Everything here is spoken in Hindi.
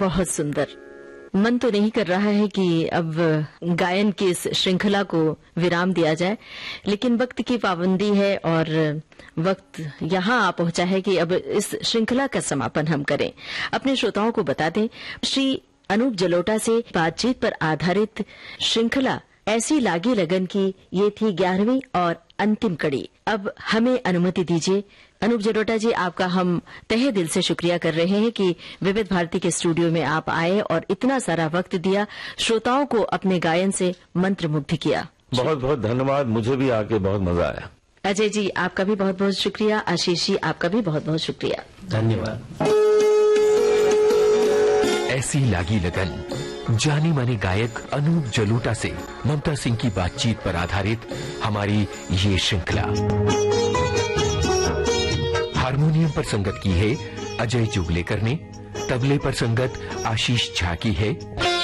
बहुत सुंदर। मन तो नहीं कर रहा है कि अब गायन की इस श्रृंखला को विराम दिया जाए, लेकिन वक्त की पाबंदी है और वक्त यहाँ आ पहुंचा है कि अब इस श्रृंखला का समापन हम करें। अपने श्रोताओं को बता दें, श्री अनूप जलोटा से बातचीत पर आधारित श्रृंखला ऐसी लागी लगन की ये थी 11वीं और अंतिम कड़ी। अब हमें अनुमति दीजिए। अनूप जलोटा जी, आपका हम तहे दिल से शुक्रिया कर रहे हैं कि विविध भारती के स्टूडियो में आप आए और इतना सारा वक्त दिया, श्रोताओं को अपने गायन से मंत्रमुग्ध किया। बहुत बहुत धन्यवाद, मुझे भी आके बहुत मजा आया। अजय जी, आपका भी बहुत बहुत शुक्रिया। आशीष जी, आपका भी बहुत बहुत शुक्रिया। धन्यवाद। ऐसी लागी लगन जानी मानी गायक अनूप जलोटा से ममता सिंह की बातचीत पर आधारित हमारी ये श्रृंखला। हारमोनियम पर संगत की है अजय जुगलेकर ने, तबले पर संगत आशीष झा की है,